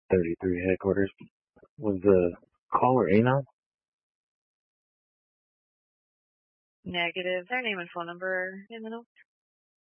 33 headquarters. Was the caller Anon? Negative. Their name and phone number in the notes.